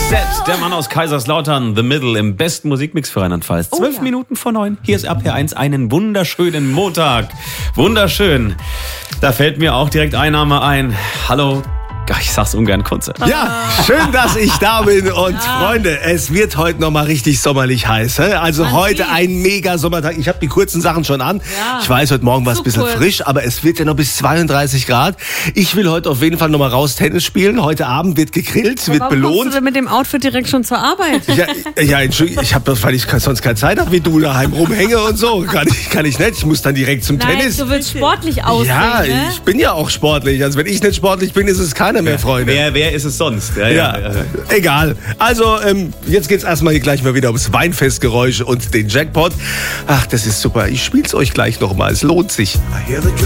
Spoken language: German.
Der Mann aus Kaiserslautern, The Middle, im besten Musikmix für Rheinland-Pfalz. 12 Minuten vor 9. Hier ist RPR1, einen wunderschönen Montag. Wunderschön. Da fällt mir auch direkt ein Name ein. Hallo. Ich sag's ungern, Kunze. Ja, schön, dass ich da bin. Und Freunde, es wird heute nochmal richtig sommerlich heiß. Also heute ein mega Sommertag. Ich habe die kurzen Sachen schon an. Ja. Ich weiß, heute Morgen war es ein bisschen frisch, aber es wird ja noch bis 32 Grad. Ich will heute auf jeden Fall nochmal raus Tennis spielen. Heute Abend wird gegrillt, wird belohnt. Kommst du denn mit dem Outfit direkt schon zur Arbeit? Ja, Entschuldigung, ich habe das, weil ich sonst keine Zeit habe, wie du daheim rumhänge und so. Kann ich nicht. Ich muss dann direkt zum Tennis. Du willst sportlich aussehen, Ja, ne? Ich bin ja auch sportlich. Also wenn ich nicht sportlich bin, ist es keiner mehr, Freunde. Wer ist es sonst? Ja. Egal. Also jetzt geht's erstmal gleich mal wieder ums Weinfestgeräusche und den Jackpot. Ach, das ist super. Ich spiel's euch gleich nochmal. Es lohnt sich.